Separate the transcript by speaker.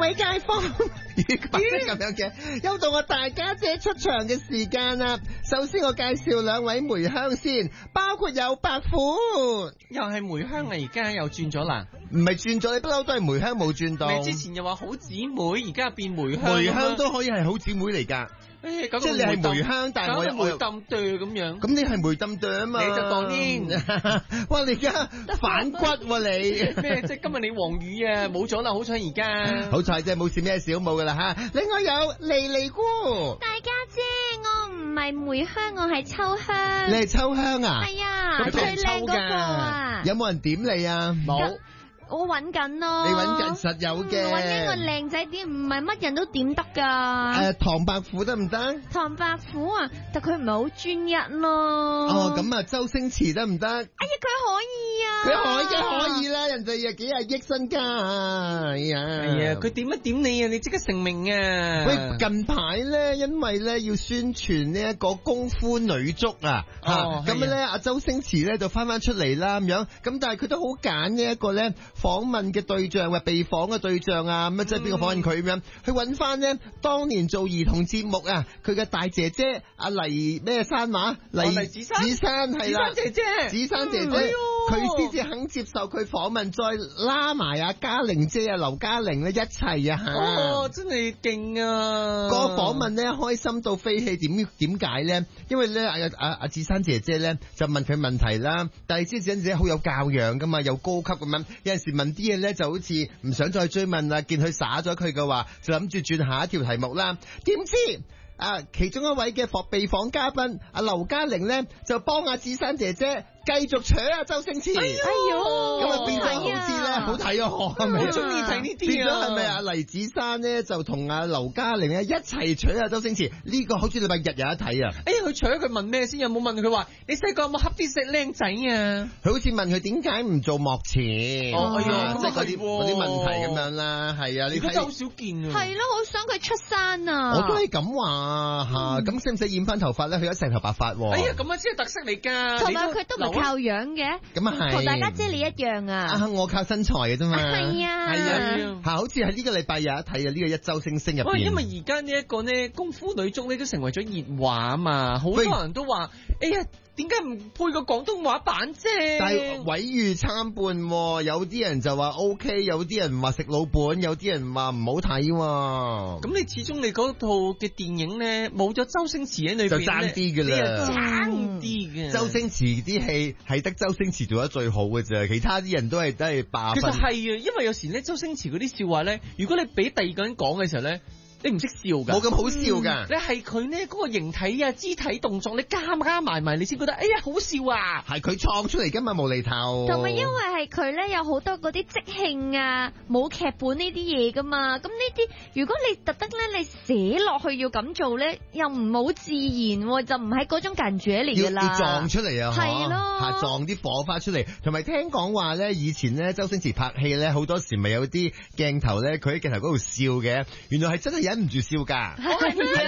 Speaker 1: 位街坊，咁樣嘅，又到我大家姐出場嘅時間啦。首先我介紹兩位梅香先，包括有白虎，
Speaker 2: 又係梅香啊，而家又轉咗啦。
Speaker 1: 唔係轉咗，你不嬲都係梅香冇轉到。
Speaker 2: 你之前又話好姊妹，而家變梅香。
Speaker 1: 梅香都可以係好姊妹嚟㗎。即係你係梅香，但係我
Speaker 2: 梅冧對咁樣。
Speaker 1: 咁你係梅冧對啊嘛？
Speaker 2: 你就當年，
Speaker 1: 哇！你而家反骨喎你
Speaker 2: 咩？即係今日你黃雨啊，冇咗啦，好彩而家。
Speaker 1: 好彩啫，冇事咩事都冇噶啦吓。另外有莉莉姑，
Speaker 3: 大家姐，我唔係梅香，我係秋香。
Speaker 1: 你係秋香啊？
Speaker 3: 係啊，最靚嗰個啊。
Speaker 1: 有冇人點你啊？
Speaker 2: 冇。
Speaker 3: 我揾緊咯，
Speaker 1: 你揾緊實有嘅，
Speaker 3: 揾緊個靚仔啲，唔係乜人都點得噶。
Speaker 1: 唐伯虎得唔得？
Speaker 3: 唐伯虎啊，但佢唔係好專一咯。
Speaker 1: 哦，咁啊，周星馳得唔得？哎
Speaker 3: 呀，佢可以啊，
Speaker 1: 佢可以啦，人哋幾廿億身家啊，哎呀，
Speaker 2: 佢點一點你啊，你即刻成名啊！
Speaker 1: 喂，近排咧，因為咧要宣傳呢一個功夫女足啊，咁咧阿周星馳咧就翻出嚟啦咁樣，咁但係佢都好揀呢一個咧。訪問嘅對象或被訪嘅對象啊，咁即係邊個訪問佢咁樣，去揾翻呢當年做兒童節目啊，佢嘅大姐姐阿黎咩山話，黎子珊係啦，子珊姐姐，佢先至肯接受佢訪問，再拉埋阿嘉玲姐啊、劉嘉玲咧一齊啊，
Speaker 2: 哦，真係勁啊！
Speaker 1: 個訪問咧開心到飛起，點解咧？因為咧阿子珊姐姐咧就問佢問題啦，但係子珊姐姐好有教養噶嘛，又高級咁樣，有陣時問啲嘢咧就好似唔想再追問啦，見佢耍咗佢嘅話，就諗住轉下一條題目啦。點知其中一位嘅被訪嘉賓阿劉嘉玲咧就幫阿子珊姐姐繼續扯啊周星馳，咁啊變咗好似咧好睇啊，我好中意睇呢啲啊。變咗係咪啊黎子珊咧就同阿劉嘉玲咧一齊扯啊周星馳？呢個好似禮拜日有得睇啊！
Speaker 2: 哎呀，佢扯佢問咩先？有冇問佢話你細個有冇恰啲食靚仔啊？
Speaker 1: 佢好似問佢點解唔做幕前？即係嗰啲問題咁樣啦，係啊，你睇
Speaker 2: 真係好少見啊！
Speaker 3: 係咯，好想佢出山啊！
Speaker 1: 我都係咁話吓，咁使唔使染翻頭髮咧？佢一成頭白髮。
Speaker 2: 哎呀，咁啊先係特色嚟㗎。
Speaker 3: 同埋佢都唔靠樣嘅，
Speaker 1: 咁啊係，
Speaker 3: 同大家姐你一樣啊！
Speaker 1: 我靠身材嘅啫嘛，
Speaker 3: 係啊，
Speaker 1: 好似喺呢個禮拜有一睇啊，呢個一周星星入邊。
Speaker 2: 因為而家呢一個呢功夫女足咧都成為咗熱話啊嘛，好多人都話，哎呀，點解唔配個廣東話版啫？
Speaker 1: 但係毀譽參半，有啲人就話 OK， 有啲人話食老本，有啲人話唔好睇。
Speaker 2: 咁你始終你嗰套嘅電影咧冇咗周星馳喺裏邊
Speaker 1: 就爭啲㗎啦，
Speaker 2: 爭啲嘅。
Speaker 1: 周星馳啲戲係得周星馳做得最好嘅啫，其他啲人都係霸分。
Speaker 2: 其實係啊，因為有時咧周星馳嗰啲笑話咧，如果你俾第二個人講嘅時候咧，你唔識笑噶，
Speaker 1: 冇咁好笑噶。
Speaker 2: 你係佢呢嗰個形體啊、肢體動作，你加埋，你先覺得哎呀好笑啊！
Speaker 1: 係佢創出嚟噶嘛，無厘頭。
Speaker 3: 同埋因為係佢咧有好多嗰啲即興啊、冇劇本呢啲嘢噶嘛，咁呢啲如果你特登咧你寫落去要咁做咧，又唔好自然，就唔係嗰種感覺嚟噶啦。
Speaker 1: 要撞出嚟啊！
Speaker 3: 係咯，
Speaker 1: 撞啲火花出嚟。同埋聽講話咧，以前咧周星馳拍戲咧，好多時咪有啲鏡頭咧，佢喺鏡頭嗰度笑嘅，原來係真係忍唔住笑噶。